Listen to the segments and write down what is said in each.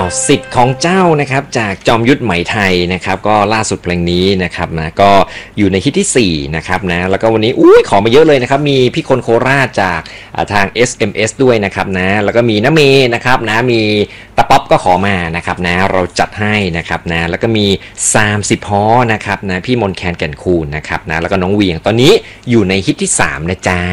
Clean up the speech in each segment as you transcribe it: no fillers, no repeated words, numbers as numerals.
สิทธิ์ของเจ้านะครับจากจอมยุทธไหมไทยนะครับก็ล่าสุดเพลงนี้นะครับนะก็อยู่ในฮิตที่4นะครับนะแล้วก็วันนี้ขอมาเยอะเลยนะครับมีพี่คนโคราชจากทาง SMS ด้วยนะครับนะแล้วก็มีน้าเมย์นะครับนะมีตะป๊อปก็ขอมานะครับนะเราจัดให้นะครับนะแล้วก็มี30พ้อนะครับนะพี่มนแคนแก่นคูนนะครับนะแล้วก็น้องเวียงตอนนี้อยู่ในฮิตที่3นะจ๊ะ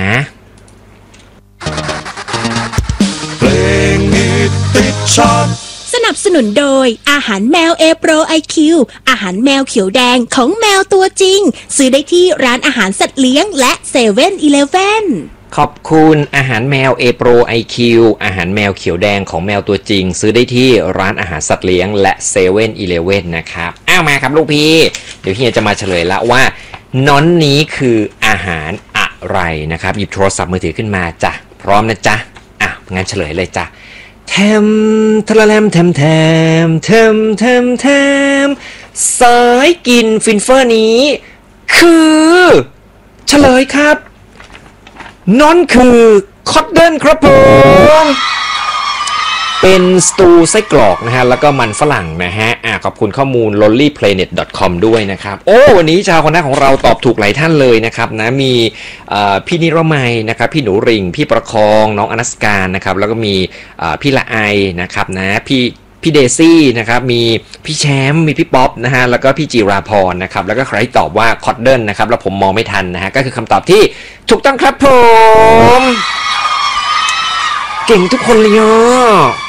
เพลงฮิตติดชาร์ตสนับสนุนโดยอาหารแมว A Pro IQ อาหารแมวเขียวแดงของแมวตัวจริงซื้อได้ที่ร้านอาหารสัตว์เลี้ยงและ7-Eleven ขอบคุณอาหารแมว A Pro IQ อาหารแมวเขียวแดงของแมวตัวจริงซื้อได้ที่ร้านอาหารสัตว์เลี้ยงและ7-Eleven นะครับมาครับลูกพี่เดี๋ยวเฮียจะมาเฉลยละว่าน้อนนี้คืออาหารอะไรนะครับหยิบโทรศัพท์มือถือขึ้นมาจ้ะพร้อมนะจ๊ะงั้นเฉลยเลยจ้ะแทมทะละแลมแทมแทมแทมแทมแทมสายกินฟินเฟอร์นี้คือเฉลยครับน้อนคือคอตเดิลครับผมเป็นสตูไส้กรอกนะฮะแล้วก็มันฝรั่งนะฮะขอบคุณข้อมูล lonelyplanet.com ด้วยนะครับวันนี้ชาวคณะของเราตอบถูกหลายท่านเลยนะครับนะมีพี่นิรมัยนะครับพี่หนูริงพี่ประคองน้องอนัสการนะครับแล้วก็มีพี่ละไอนะครับนะพี่เดซี่นะครับมีพี่แชมป์มีพี่ป๊อปนะฮะแล้วก็พี่จีราพรนะครับแล้วก็ใครตอบว่าคอตเดิลนะครับแล้วผมมองไม่ทันนะฮะก็คือคำตอบที่ถูกต้องครับผมเก่งทุกคนเลย